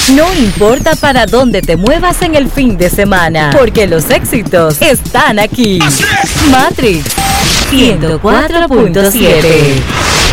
No importa para dónde te muevas en el fin de semana, porque los éxitos están aquí. Matrix 104.7.